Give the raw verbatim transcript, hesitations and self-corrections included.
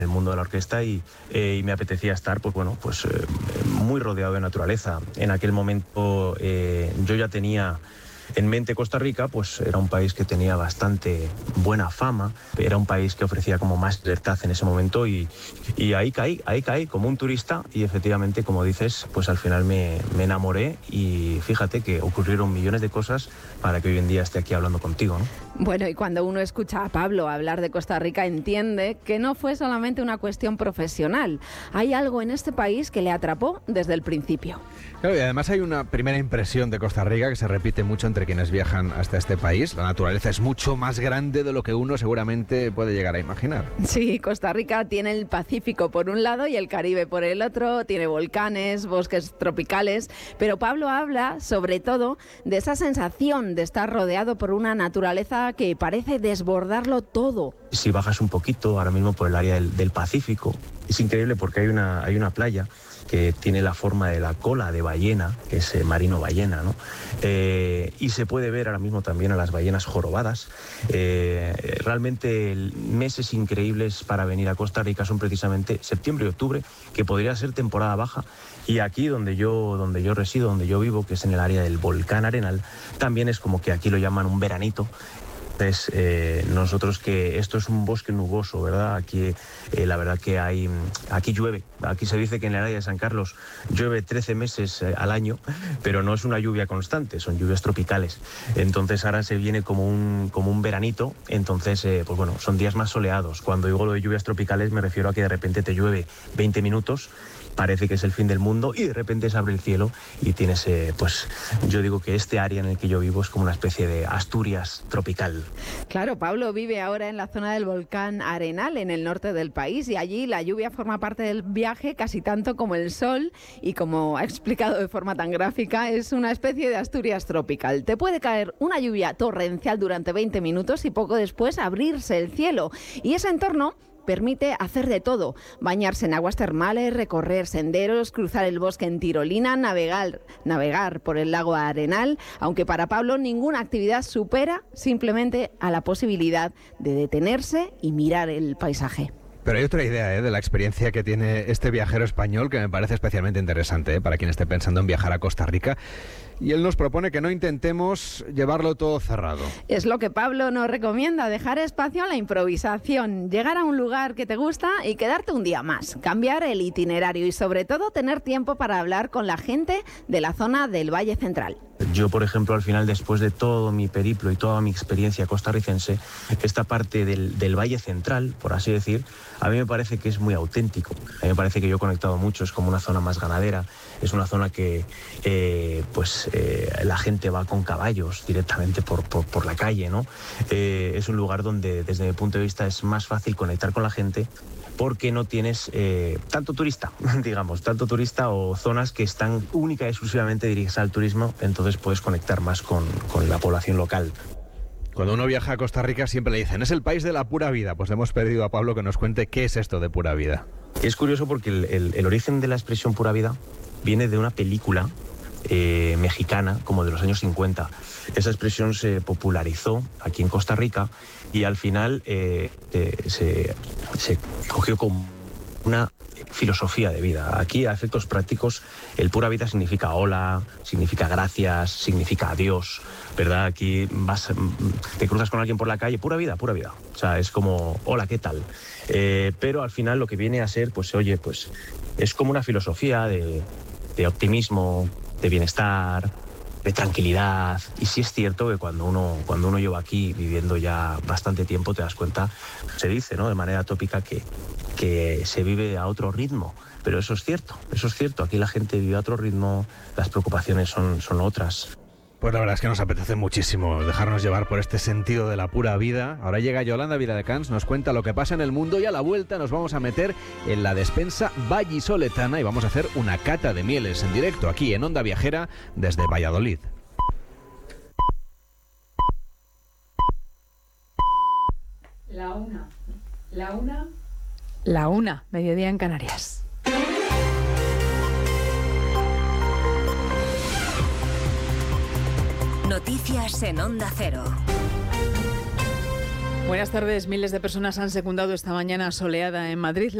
el mundo de la orquesta y, eh, y me apetecía estar, pues bueno, pues eh, muy rodeado de naturaleza. En aquel momento eh, yo ya tenía en mente Costa Rica, pues era un país que tenía bastante buena fama, era un país que ofrecía como más libertad en ese momento y, y ahí caí, ahí caí como un turista y efectivamente, como dices, pues al final me, me enamoré y fíjate que ocurrieron millones de cosas para que hoy en día esté aquí hablando contigo, ¿no? Bueno, y cuando uno escucha a Pablo hablar de Costa Rica entiende que no fue solamente una cuestión profesional. Hay algo en este país que le atrapó desde el principio. Claro, y además hay una primera impresión de Costa Rica que se repite mucho entre quienes viajan hasta este país. La naturaleza es mucho más grande de lo que uno seguramente puede llegar a imaginar. Sí, Costa Rica tiene el Pacífico por un lado y el Caribe por el otro, tiene volcanes, bosques tropicales, pero Pablo habla sobre todo de esa sensación de estar rodeado por una naturaleza que parece desbordarlo todo. Si bajas un poquito, ahora mismo por el área del, del Pacífico, es increíble porque hay una, hay una playa que tiene la forma de la cola de ballena, que es eh, marino ballena, ¿no? Eh, y se puede ver ahora mismo también a las ballenas jorobadas. Eh, realmente meses increíbles para venir a Costa Rica son precisamente septiembre y octubre, que podría ser temporada baja. Y aquí donde yo, donde yo resido, donde yo vivo, que es en el área del volcán Arenal, también es como que aquí lo llaman un veranito. Entonces, eh, nosotros que esto es un bosque nuboso, ¿verdad? Aquí eh, la verdad que hay, aquí llueve. Aquí se dice que en el área de San Carlos llueve trece meses eh, al año, pero no es una lluvia constante, son lluvias tropicales. Entonces ahora se viene como un, como un veranito, entonces eh, pues bueno, son días más soleados. Cuando digo lo de lluvias tropicales me refiero a que de repente te llueve veinte minutos, parece que es el fin del mundo y de repente se abre el cielo y tienes, eh, pues yo digo que este área en el que yo vivo es como una especie de Asturias tropical. Claro, Pablo vive ahora en la zona del volcán Arenal, en el norte del país, y allí la lluvia forma parte del viaje casi tanto como el sol y, como ha explicado de forma tan gráfica, es una especie de Asturias tropical. Te puede caer una lluvia torrencial durante veinte minutos y poco después abrirse el cielo, y ese entorno permite hacer de todo: bañarse en aguas termales, recorrer senderos, cruzar el bosque en tirolina, navegar, navegar por el lago Arenal, aunque para Pablo ninguna actividad supera simplemente a la posibilidad de detenerse y mirar el paisaje. Pero hay otra idea ¿eh? de la experiencia que tiene este viajero español que me parece especialmente interesante ¿eh? para quien esté pensando en viajar a Costa Rica. Y él nos propone que no intentemos llevarlo todo cerrado. Es lo que Pablo nos recomienda: dejar espacio a la improvisación, llegar a un lugar que te gusta y quedarte un día más, cambiar el itinerario y sobre todo tener tiempo para hablar con la gente de la zona del Valle Central. Yo, por ejemplo, al final, después de todo mi periplo y toda mi experiencia costarricense, esta parte del, del Valle Central, por así decir, a mí me parece que es muy auténtico. A mí me parece que yo he conectado mucho, es como una zona más ganadera, es una zona que eh, pues eh, la gente va con caballos directamente por, por, por la calle, ¿no? Eh, es un lugar donde, desde mi punto de vista, es más fácil conectar con la gente porque no tienes eh, tanto turista, digamos, tanto turista o zonas que están única y exclusivamente dirigidas al turismo, entonces puedes conectar más con, con la población local. Cuando uno viaja a Costa Rica siempre le dicen, es el país de la pura vida. Pues le hemos pedido a Pablo que nos cuente qué es esto de pura vida. Es curioso porque el, el, el origen de la expresión pura vida viene de una película eh, mexicana como de los años cincuenta. Esa expresión se popularizó aquí en Costa Rica y al final eh, eh, se, se cogió como una filosofía de vida. Aquí, a efectos prácticos, el pura vida significa hola, significa gracias, significa adiós, ¿verdad? Aquí vas, te cruzas con alguien por la calle, pura vida, pura vida. O sea, es como, hola, ¿qué tal? Eh, pero al final lo que viene a ser, pues oye, pues es como una filosofía de, de optimismo, de bienestar, de tranquilidad. Y sí es cierto que cuando uno, cuando uno lleva aquí viviendo ya bastante tiempo, te das cuenta, se dice, ¿no?, de manera tópica que, que se vive a otro ritmo. Pero eso es cierto, eso es cierto. Aquí la gente vive a otro ritmo, las preocupaciones son, son otras. Pues la verdad es que nos apetece muchísimo dejarnos llevar por este sentido de la pura vida. Ahora llega Yolanda Viladecans, nos cuenta lo que pasa en el mundo y a la vuelta nos vamos a meter en la despensa vallisoletana y vamos a hacer una cata de mieles en directo aquí en Onda Viajera desde Valladolid. La una, la una, la una, mediodía en Canarias. Noticias en Onda Cero. Buenas tardes. Miles de personas han secundado esta mañana soleada en Madrid.